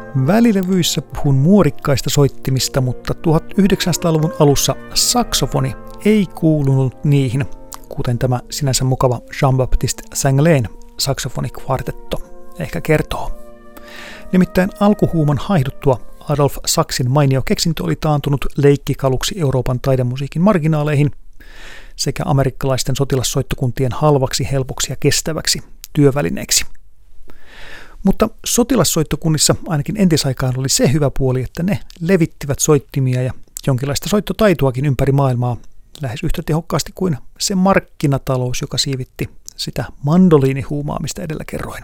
Välilevyissä puhun muorikkaista soittimista, mutta 1900-luvun alussa saksofoni ei kuulunut niihin, kuten tämä sinänsä mukava Jean-Baptiste Singlain saksofonikvartetto ehkä kertoo. Nimittäin alkuhuuman haihduttua Adolf Saxin mainio keksintö oli taantunut leikkikaluksi Euroopan taidemusiikin marginaaleihin sekä amerikkalaisten sotilassoittokuntien halvaksi, helpoksi ja kestäväksi työvälineeksi. Mutta sotilassoittokunnissa ainakin entisaikaan oli se hyvä puoli, että ne levittivät soittimia ja jonkinlaista soittotaitoakin ympäri maailmaa lähes yhtä tehokkaasti kuin se markkinatalous, joka siivitti sitä mandoliinihuumaamista edellä kerroin.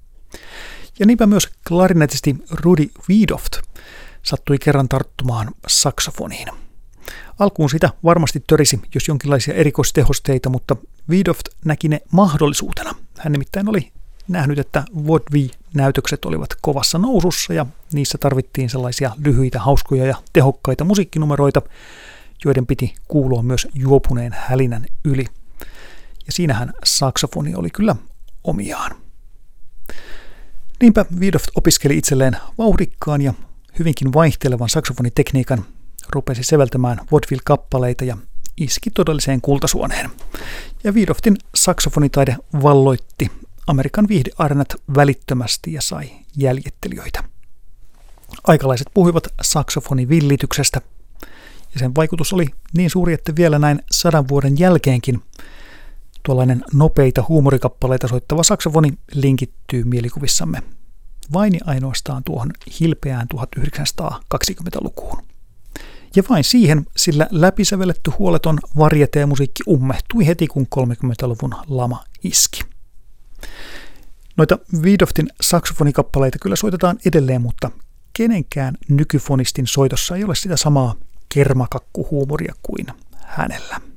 Ja niinpä myös klarinetisti Rudy Wiedoeft sattui kerran tarttumaan saksofoniin. Alkuun sitä varmasti törisi, jos jonkinlaisia erikoistehosteita, mutta Wiedoeft näki ne mahdollisuutena. Hän nimittäin oli nähnyt, että vaudeville-näytökset olivat kovassa nousussa ja niissä tarvittiin sellaisia lyhyitä, hauskoja ja tehokkaita musiikkinumeroita, joiden piti kuulua myös juopuneen hälinän yli. Ja siinähän saksofoni oli kyllä omiaan. Niinpä Wiedoeft opiskeli itselleen vauhdikkaan ja hyvinkin vaihtelevan saksofonitekniikan, rupesi säveltämään vaudeville-kappaleita ja iski todelliseen kultasuoneen. Ja Wiedoeftin saksofonitaide valloitti Amerikan viihdearenat välittömästi ja sai jäljittelijöitä. Aikalaiset puhuivat saksofonivillityksestä, ja sen vaikutus oli niin suuri, että vielä näin 100 vuoden jälkeenkin tuollainen nopeita huumorikappaleita soittava saksofoni linkittyy mielikuvissamme vain ja ainoastaan tuohon hilpeään 1920-lukuun. Ja vain siihen, sillä läpisävelletty huoleton varieté-musiikki ummehtui heti, kun 30-luvun lama iski. Noita Wiedoeftin saksofonikappaleita kyllä soitetaan edelleen, mutta kenenkään nykyfonistin soitossa ei ole sitä samaa kermakakkuhuumoria kuin hänellä.